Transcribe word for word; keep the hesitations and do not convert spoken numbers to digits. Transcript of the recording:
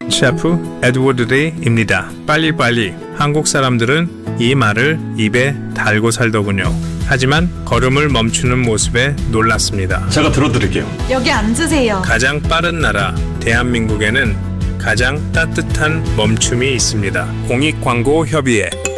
셰프 에드워드 레이입니다. 빨리빨리. 한국 사람들은 이 말을 입에 달고 살더군요. 하지만 걸음을 멈추는 모습에 놀랐습니다. 제가 들어드릴게요. 여기 앉으세요. 가장 빠른 나라 대한민국에는 가장 따뜻한 멈춤이 있습니다. 공익광고협의회